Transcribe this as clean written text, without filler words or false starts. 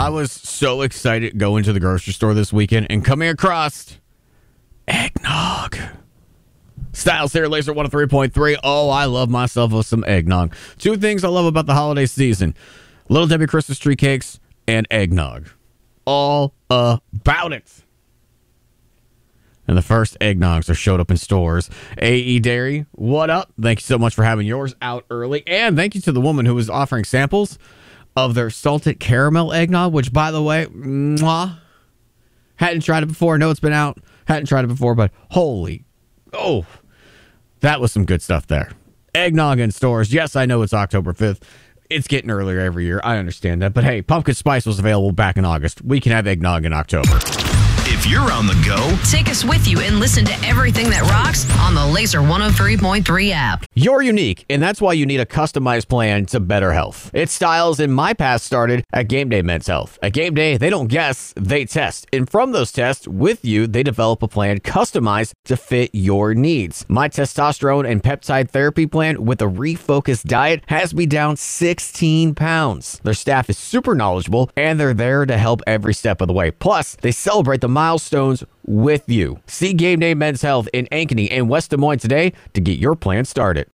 I was so excited going to the grocery store this weekend and coming across eggnog. Styles here, Laser 103.3. Oh, I love myself with some eggnog. Two things I love about the holiday season: Little Debbie Christmas tree cakes and eggnog. All about it. And the first eggnogs are showed up in stores. AE Dairy, what up? Thank you so much for having yours out early. And thank you to the woman who was offering samples of their salted caramel eggnog, which, by the way, hadn't tried it before. Know it's been out. Hadn't tried it before, but that was some good stuff there. Eggnog in stores. Yes, I know it's October 5th. It's getting earlier every year. I understand that. But hey, pumpkin spice was available back in August. We can have eggnog in October. If you're on the go, take us with you and listen to everything that rocks on the Laser 103.3 app. You're unique, and that's why you need a customized plan to better health. It's Styles, and my path started at Game Day Men's Health. At Game Day, they don't guess, they test. And from those tests, with you, they develop a plan customized to fit your needs. My testosterone and peptide therapy plan with a refocused diet has me down 16 pounds. Their staff is super knowledgeable, and they're there to help every step of the way. Plus, they celebrate the milestones with you. See Game Day Men's Health in Ankeny and West Des Moines today to get your plan started.